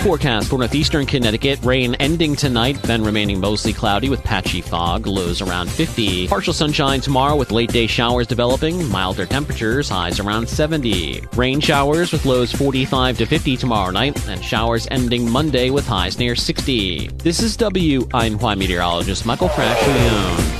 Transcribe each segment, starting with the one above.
forecast for northeastern Connecticut. Rain ending tonight, then remaining mostly cloudy with patchy fog. Lows around 50. Partial sunshine tomorrow with late day showers developing. Milder temperatures, highs around 70. Rain showers with lows 45 to 50 tomorrow night, and showers ending Monday with highs near 60. This is WINY meteorologist Michael Frascione.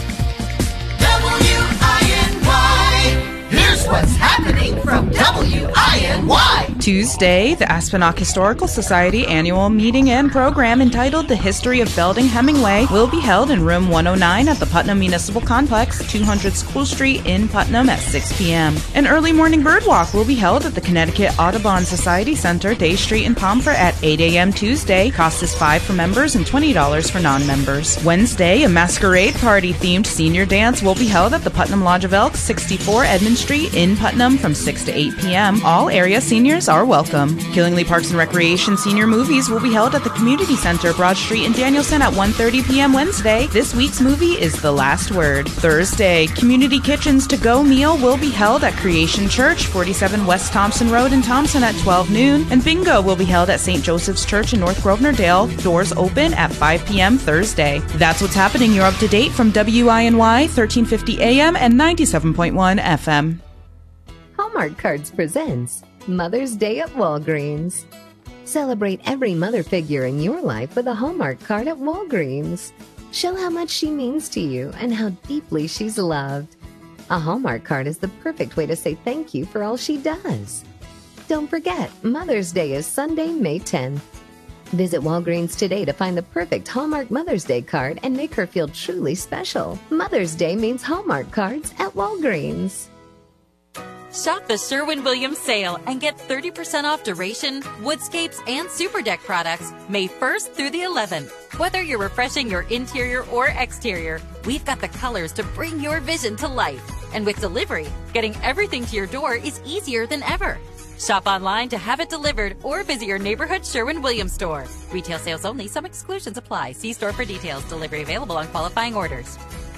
Here's what's happening from WINY. Tuesday, the Aspenok Historical Society annual meeting and program entitled The History of Belding Hemingway will be held in room 109 at the Putnam Municipal Complex, 200 School Street in Putnam at 6 p.m. An early morning bird walk will be held at the Connecticut Audubon Society Center, Day Street in Pomfret at 8 a.m. Tuesday. Cost is $5 for members and $20 for non-members. Wednesday, a masquerade party themed senior dance will be held at the Putnam Lodge of Elks, 64 Edmund Street in Putnam from 6 to 8 p.m. All area seniors are welcome. Killingly Parks and Recreation senior movies will be held at the Community Center, Broad Street in Danielson at 1:30 p.m. Wednesday. This week's movie is The Last Word. Thursday, Community Kitchens to Go meal will be held at Creation Church, 47 West Thompson Road in Thompson at 12 noon. And bingo will be held at St. Joseph's Church in North Grosvenor-Dale. Doors open at 5 p.m. Thursday. That's what's happening. You're up to date from WINY 1350 AM and 97.1 FM. Hallmark Cards presents Mother's Day at Walgreens. Celebrate every mother figure in your life with a Hallmark card at Walgreens. Show how much she means to you and how deeply she's loved. A Hallmark card is the perfect way to say thank you for all she does. Don't forget, Mother's Day is Sunday, May 10th. Visit Walgreens today to find the perfect Hallmark Mother's Day card and make her feel truly special. Mother's Day means Hallmark cards at Walgreens. Shop the Sherwin-Williams sale and get 30% off Duration, Woodscapes, and Super Deck products May 1st through the 11th. Whether you're refreshing your interior or exterior, we've got the colors to bring your vision to life. And with delivery, getting everything to your door is easier than ever. Shop online to have it delivered or visit your neighborhood Sherwin-Williams store. Retail sales only. Some exclusions apply. See store for details. Delivery available on qualifying orders.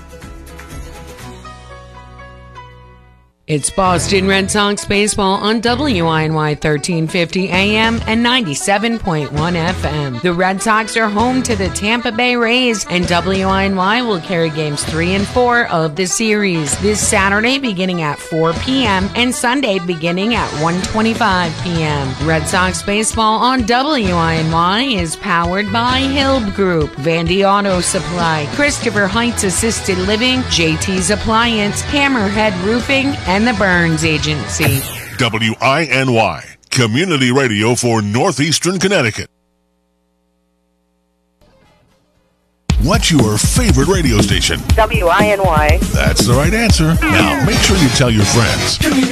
It's Boston Red Sox baseball on WINY 1350 AM and 97.1 FM. The Red Sox are home to the Tampa Bay Rays, and WINY will carry games 3 and 4 of the series this Saturday beginning at 4 p.m. and Sunday beginning at 1:25 p.m. Red Sox baseball on WINY is powered by Hilb Group, Vandy Auto Supply, Christopher Heights Assisted Living, JT's Appliance, Hammerhead Roofing, and the Burns Agency. WINY, community radio for northeastern Connecticut. What's your favorite radio station? WINY. That's the right answer. Now, make sure you tell your friends.